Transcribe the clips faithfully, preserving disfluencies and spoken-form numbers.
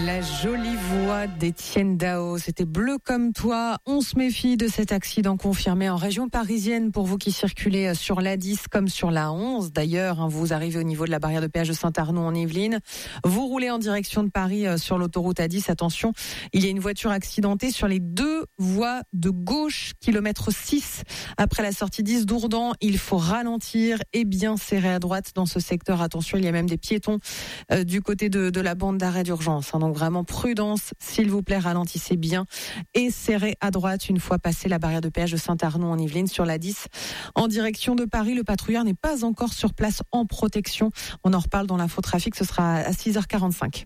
La jolie voix d'Étienne Dao, c'était Bleu comme toi. On se méfie de cet accident confirmé en région parisienne pour vous qui circulez sur l'A dix comme sur l'A onze. D'ailleurs, vous arrivez au niveau de la barrière de péage de Saint-Arnaud en Yvelines. Vous roulez en direction de Paris sur l'autoroute A dix. Attention, il y a une voiture accidentée sur les deux voies de gauche, kilomètre six. Après la sortie dix d'Ourdan, il faut ralentir et bien serrer à droite dans ce secteur. Attention, il y a même des piétons euh, du côté de, de la bande d'arrêt d'urgence. Hein. Donc vraiment prudence, s'il vous plaît, ralentissez bien et serrez à droite une fois passé la barrière de péage de Saint-Arnaud en Yvelines sur l'A dix. En direction de Paris, le patrouilleur n'est pas encore sur place en protection. On en reparle dans l'info trafic, ce sera à six heures quarante-cinq.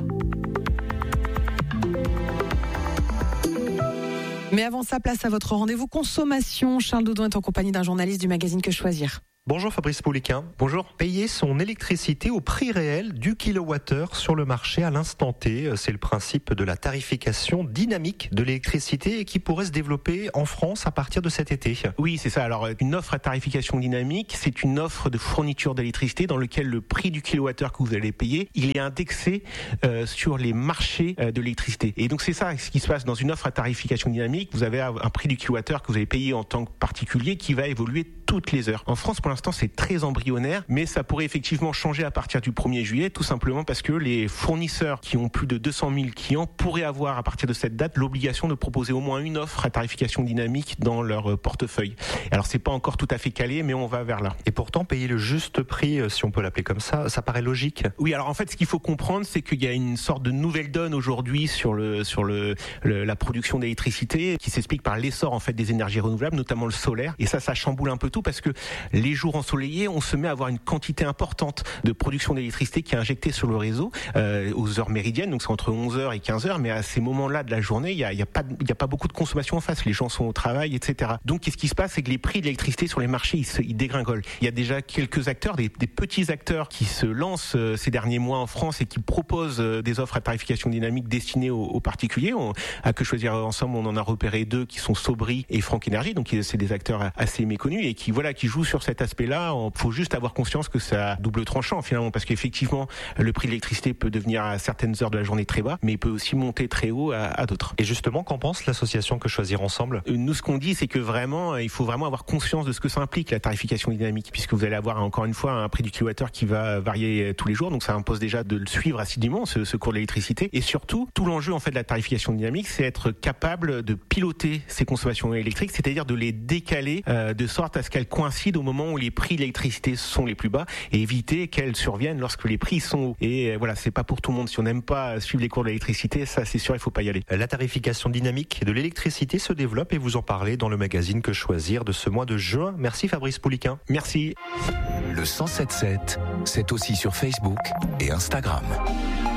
Mais avant ça, place à votre rendez-vous consommation. Charles Dodon est en compagnie d'un journaliste du magazine Que Choisir. Bonjour Fabrice Pouliquin. Bonjour. Payer son électricité au prix réel du kilowattheure sur le marché à l'instant T. C'est le principe de la tarification dynamique de l'électricité et qui pourrait se développer en France à partir de cet été. Oui, c'est ça. Alors, une offre à tarification dynamique, c'est une offre de fourniture d'électricité dans lequel le prix du kilowattheure que vous allez payer, il est indexé euh, sur les marchés euh, de l'électricité. Et donc, c'est ça ce qui se passe dans une offre à tarification dynamique. Vous avez un prix du kilowattheure que vous allez payer en tant que particulier qui va évoluer toutes les heures. En France, pour l'instant, c'est très embryonnaire, mais ça pourrait effectivement changer à partir du premier juillet, tout simplement parce que les fournisseurs qui ont plus de deux cent mille clients pourraient avoir, à partir de cette date, l'obligation de proposer au moins une offre à tarification dynamique dans leur portefeuille. Alors, c'est pas encore tout à fait calé, mais on va vers là. Et pourtant, payer le juste prix, si on peut l'appeler comme ça, ça paraît logique. Oui, alors en fait, ce qu'il faut comprendre, c'est qu'il y a une sorte de nouvelle donne aujourd'hui sur le sur le, le la production d'électricité qui s'explique par l'essor en fait des énergies renouvelables, notamment le solaire. Et ça, ça chamboule un peu tout parce que les jours ensoleillés, on se met à avoir une quantité importante de production d'électricité qui est injectée sur le réseau euh, aux heures méridiennes, donc c'est entre onze heures et quinze heures, mais à ces moments-là de la journée, il y a, il y a pas il y a pas beaucoup de consommation en face, les gens sont au travail, et cetera. Donc qu'est-ce qui se passe, c'est que les prix de l'électricité sur les marchés, ils, se, ils dégringolent. Il y a déjà quelques acteurs, des, des petits acteurs qui se lancent euh, ces derniers mois en France et qui proposent euh, des offres à tarification dynamique destinées aux, aux particuliers. On, à Que Choisir ensemble, on en a repéré deux qui sont Sobri et Franck Énergie, donc c'est des acteurs assez méconnus et qui voilà qui jouent sur cet aspect-là. Il faut juste avoir conscience que c'est à double tranchant finalement, parce qu'effectivement le prix de l'électricité peut devenir à certaines heures de la journée très bas, mais il peut aussi monter très haut à, à d'autres. Et justement, qu'en pense l'association Que Choisir ensemble ? Nous, ce qu'on dit, c'est que vraiment, il faut vraiment avoir conscience de ce que ça implique la tarification dynamique, puisque vous allez avoir encore une fois un prix du kilowattheure qui va varier tous les jours, donc ça impose déjà de le suivre assidûment, ce, ce cours de l'électricité. Et surtout, tout l'enjeu en fait de la tarification dynamique, c'est être capable de piloter ces consommations électriques, c'est-à-dire de les décaler euh, de sorte à ce qu'elles coïncident au moment où les prix de l'électricité sont les plus bas et éviter qu'elles surviennent lorsque les prix sont hauts. Et euh, voilà, c'est pas pour tout le monde. Si on n'aime pas suivre les cours de l'électricité, ça c'est sûr, il faut pas y aller. La tarification dynamique de l'électricité se développe et vous en parlez dans le magazine Que Choisir de ce mois de juin. Merci Fabrice Pouliquin. Merci. Le cent sept sept, c'est aussi sur Facebook et Instagram.